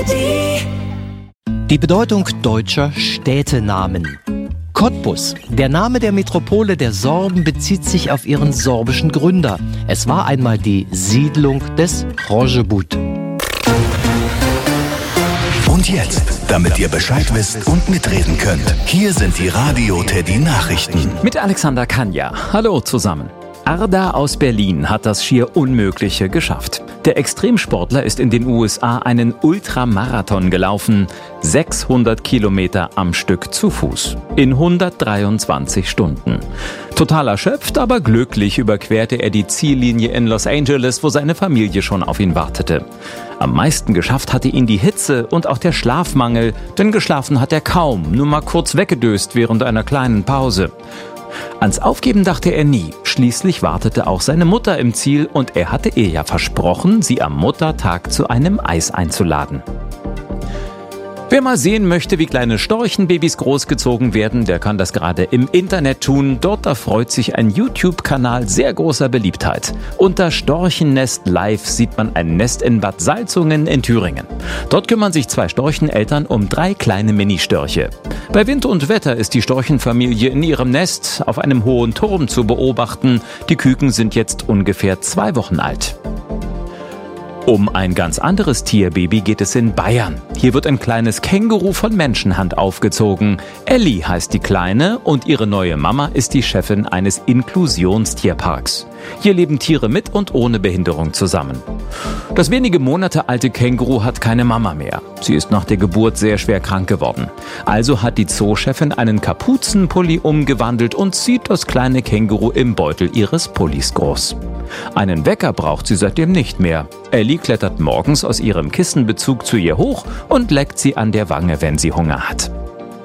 Die Bedeutung deutscher Städtenamen. Cottbus, der Name der Metropole der Sorben, bezieht sich auf ihren sorbischen Gründer. Es war einmal die Siedlung des Rojebut. Und jetzt, damit ihr Bescheid wisst und mitreden könnt, hier sind die Radio Teddy Nachrichten. Mit Alexander Kanja. Hallo zusammen. Arda aus Berlin hat das schier Unmögliche geschafft. Der Extremsportler ist in den USA einen Ultramarathon gelaufen. 600 Kilometer am Stück zu Fuß. In 123 Stunden. Total erschöpft, aber glücklich überquerte er die Ziellinie in Los Angeles, wo seine Familie schon auf ihn wartete. Am meisten geschafft hatte ihn die Hitze und auch der Schlafmangel, denn geschlafen hat er kaum, nur mal kurz weggedöst während einer kleinen Pause. Ans Aufgeben dachte er nie. Schließlich wartete auch seine Mutter im Ziel und er hatte ihr ja versprochen, sie am Muttertag zu einem Eis einzuladen. Wer mal sehen möchte, wie kleine Storchenbabys großgezogen werden, der kann das gerade im Internet tun. Dort erfreut sich ein YouTube-Kanal sehr großer Beliebtheit. Unter Storchennest Live sieht man ein Nest in Bad Salzungen in Thüringen. Dort kümmern sich 2 Storcheneltern um 3 kleine Mini-Störche. Bei Wind und Wetter ist die Storchenfamilie in ihrem Nest auf einem hohen Turm zu beobachten. Die Küken sind jetzt ungefähr 2 Wochen alt. Um ein ganz anderes Tierbaby geht es in Bayern. Hier wird ein kleines Känguru von Menschenhand aufgezogen. Ellie heißt die Kleine und ihre neue Mama ist die Chefin eines Inklusionstierparks. Hier leben Tiere mit und ohne Behinderung zusammen. Das wenige Monate alte Känguru hat keine Mama mehr. Sie ist nach der Geburt sehr schwer krank geworden. Also hat die Zoochefin einen Kapuzenpulli umgewandelt und zieht das kleine Känguru im Beutel ihres Pullis groß. Einen Wecker braucht sie seitdem nicht mehr. Ellie klettert morgens aus ihrem Kissenbezug zu ihr hoch und leckt sie an der Wange, wenn sie Hunger hat.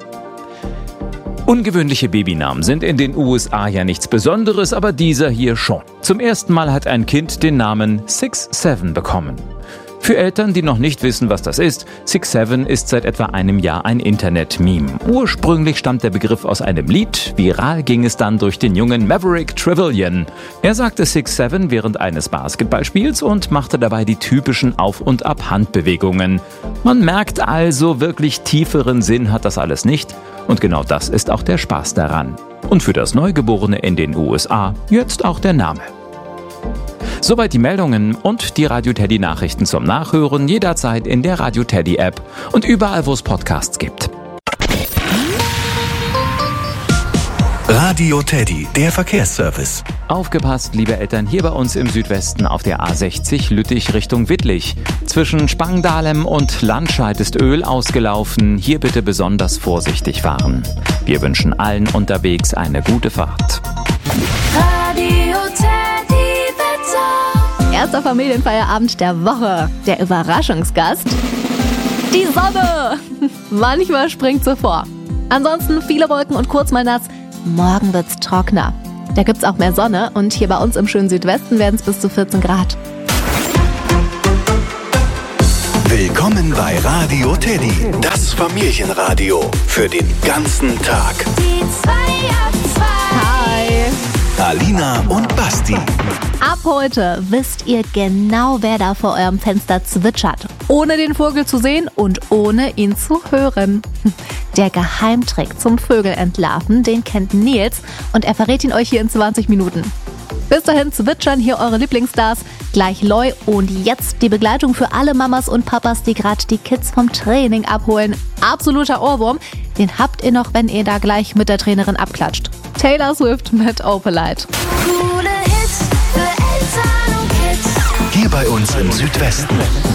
Ungewöhnliche Babynamen sind in den USA ja nichts Besonderes, aber dieser hier schon. Zum ersten Mal hat ein Kind den Namen 6'7" bekommen. Für Eltern, die noch nicht wissen, was das ist, 6'7" ist seit etwa einem Jahr ein Internet-Meme. Ursprünglich stammt der Begriff aus einem Lied, viral ging es dann durch den jungen Maverick Trevelyan. Er sagte 6'7" während eines Basketballspiels und machte dabei die typischen Auf- und Ab-Handbewegungen. Man merkt also, wirklich tieferen Sinn hat das alles nicht. Und genau das ist auch der Spaß daran. Und für das Neugeborene in den USA jetzt auch der Name. Soweit die Meldungen und die Radio Teddy Nachrichten zum Nachhören jederzeit in der Radio Teddy App und überall, wo es Podcasts gibt. Radio Teddy, der Verkehrsservice. Aufgepasst, liebe Eltern, hier bei uns im Südwesten auf der A60 Lüttich Richtung Wittlich. Zwischen Spangdahlem und Landscheid ist Öl ausgelaufen. Hier bitte besonders vorsichtig fahren. Wir wünschen allen unterwegs eine gute Fahrt. Radio Teddy Wetter. Erster Familienfeierabend der Woche. Der Überraschungsgast? Die Sonne. Manchmal springt sie vor. Ansonsten viele Wolken und kurz mal nass. Morgen wird's trockener. Da gibt's auch mehr Sonne und hier bei uns im schönen Südwesten werden es bis zu 14 Grad. Willkommen bei Radio Teddy, das Familienradio für den ganzen Tag. Die 2 ab 2. Hi. Alina und Basti. Ab heute wisst ihr genau, wer da vor eurem Fenster zwitschert. Ohne den Vogel zu sehen und ohne ihn zu hören. Der Geheimtrick zum Vögelentlarven, den kennt Nils und er verrät ihn euch hier in 20 Minuten. Bis dahin zwitschern hier eure Lieblingsstars, gleich Loi und jetzt die Begleitung für alle Mamas und Papas, die gerade die Kids vom Training abholen. Absoluter Ohrwurm, den habt ihr noch, wenn ihr da gleich mit der Trainerin abklatscht. Taylor Swift mit Opalite. Coole Hits für Eltern und Kids. Hier bei uns im Südwesten.